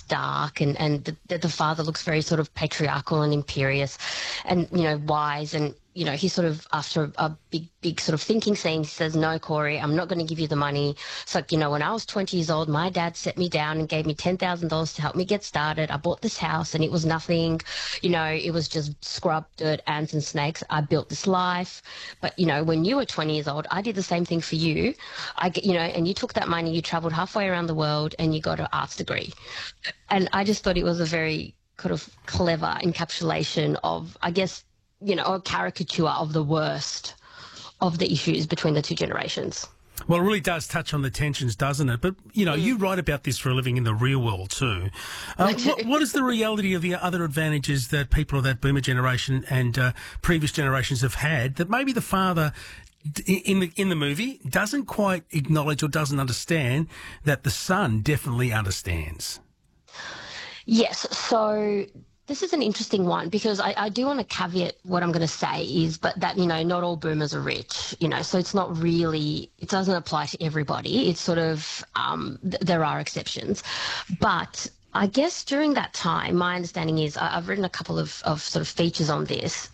dark, and the father looks very sort of patriarchal and imperious and, wise. And, he sort of, after a big sort of thinking scene, he says, no, Corey, I'm not going to give you the money. It's like, when I was 20 years old, my dad set me down and gave me $10,000 to help me get started. I bought this house and it was nothing, it was just scrub, dirt, ants and snakes. I built this life. But, when you were 20 years old, I did the same thing for you. And you took that money, you traveled halfway around the world and you got an arts degree. And I just thought it was a very kind of clever encapsulation of, I guess, a caricature of the worst of the issues between the two generations. Well, it really does touch on the tensions, doesn't it? But, you write about this for a living in the real world too. What is the reality of the other advantages that people of that boomer generation and previous generations have had that maybe the father in the movie doesn't quite acknowledge or doesn't understand that the son definitely understands? Yes, so this is an interesting one because I do want to caveat what I'm going to say is, but that, not all boomers are rich, so it's not really, it doesn't apply to everybody. It's sort of, there are exceptions. But I guess during that time, my understanding is I've written a couple of sort of features on this.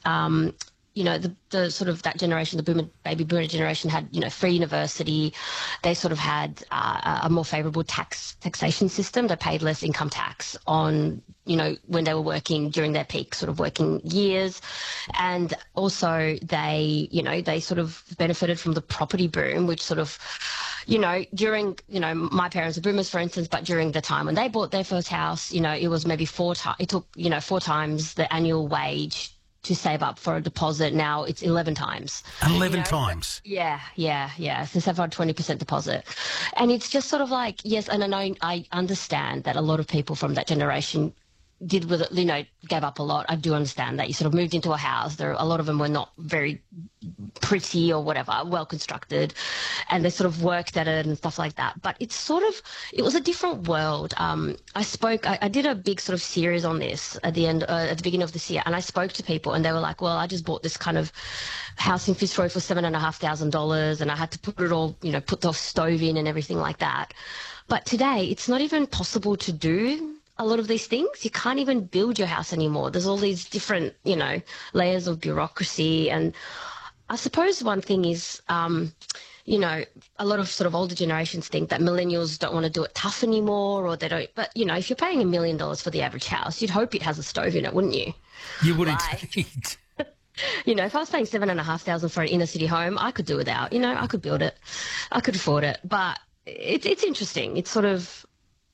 The sort of that generation, the baby boomer generation had, free university. They sort of had a more favourable taxation system. They paid less income tax on, when they were working during their peak sort of working years. And also they sort of benefited from the property boom, which sort of, during, my parents are boomers, for instance, but during the time when they bought their first house, it was maybe it took, 4 times the annual wage to save up for a deposit. Now it's 11 times. 11 times? Yeah. So save for a 20% deposit. And it's just sort of like, yes, and I understand that a lot of people from that generation did with it, gave up a lot. I do understand that. You sort of moved into a house. A lot of them were not very pretty or whatever, well constructed, and they sort of worked at it and stuff like that. But it was a different world. I did a big sort of series on this at the beginning of this year, and I spoke to people and they were like, well, I just bought this kind of house in Fitzroy for $7,500 and I had to put it all, put the stove in and everything like that. But today it's not even possible to do a lot of these things. You can't even build your house anymore. There's all these different, layers of bureaucracy. And I suppose one thing is, a lot of sort of older generations think that millennials don't want to do it tough anymore, or they don't. But, if you're paying $1 million for the average house, you'd hope it has a stove in it, wouldn't you? You would indeed. If I was paying $7,500 for an inner city home, I could do without. I could build it. I could afford it. But it's interesting. It's sort of,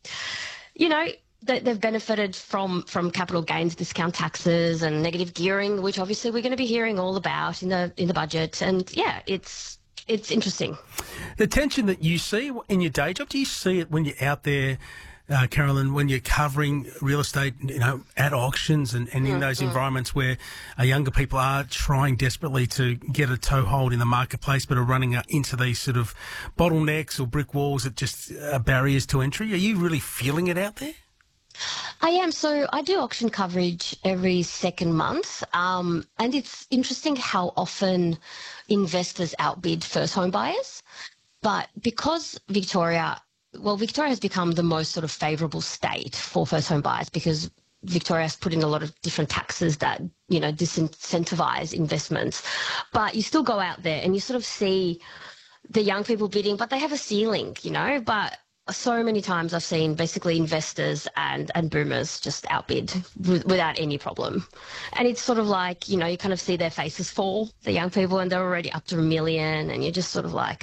they've benefited from capital gains discount taxes and negative gearing, which obviously we're going to be hearing all about in the budget. And yeah, it's interesting. The tension that you see in your day job, do you see it when you're out there, Carolyn, when you're covering real estate, at auctions and in those environments where younger people are trying desperately to get a toehold in the marketplace but are running into these sort of bottlenecks or brick walls that just are barriers to entry? Are you really feeling it out there? I am. So I do auction coverage every second month, and it's interesting how often investors outbid first home buyers. But because Victoria has become the most sort of favourable state for first home buyers because Victoria has put in a lot of different taxes that, disincentivise investments. But you still go out there and you sort of see the young people bidding, but they have a ceiling, but so many times I've seen basically investors and boomers just outbid without any problem. And it's sort of like, you kind of see their faces fall, the young people, and they're already up to $1 million, and you're just sort of like,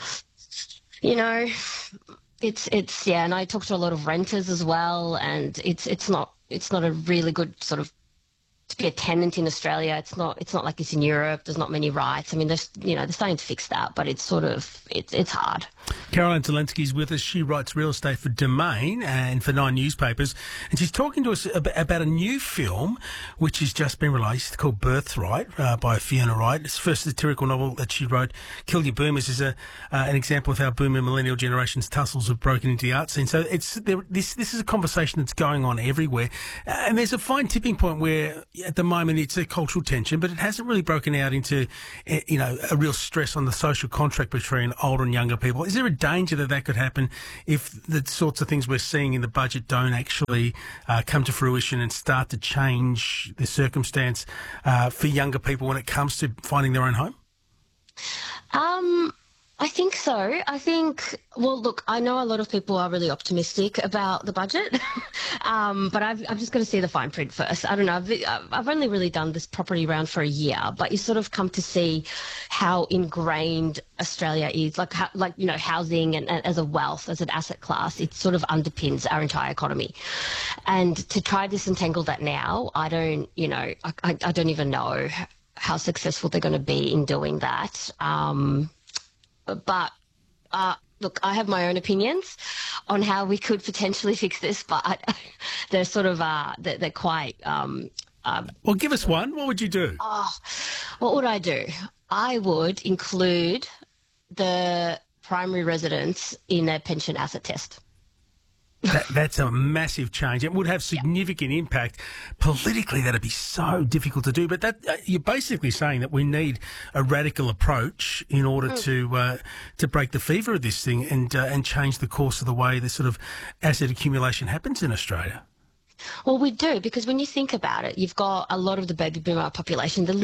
it's yeah. And I talk to a lot of renters as well, and it's not a really good sort of to be a tenant in Australia. It's not like it's in Europe. There's not many rights. I mean, they're starting to fix that, but it's sort of it's hard. Caroline Zelensky's with us. She writes real estate for Domain and for 9 newspapers. And she's talking to us about a new film which has just been released called Birthright by Fiona Wright. It's the first satirical novel that she wrote. Kill Your Boomers is an example of how boomer and millennial generations' tussles have broken into the art scene. So this is a conversation that's going on everywhere. And there's a fine tipping point where, at the moment it's a cultural tension, but it hasn't really broken out into, a real stress on the social contract between older and younger people. Is there a danger that could happen if the sorts of things we're seeing in the budget don't actually come to fruition and start to change the circumstance for younger people when it comes to finding their own home? I think so. Well, look, I know a lot of people are really optimistic about the budget, but I've just got to see the fine print first. I don't know. I've only really done this property round for a year, but you sort of come to see how ingrained Australia is, housing and as a wealth, as an asset class, it sort of underpins our entire economy. And to try to disentangle that now, I don't even know how successful they're going to be in doing that. But look, I have my own opinions on how we could potentially fix this, but they're sort of they're quite. Well, give us one. What would you do? What would I do? I would include the primary residence in a pension asset test. That's a massive change. It would have significant impact. Politically, that'd be so difficult to do. But you're basically saying that we need a radical approach in order to break the fever of this thing and change the course of the way this sort of asset accumulation happens in Australia. Well, we do, because when you think about it, you've got a lot of the baby boomer population.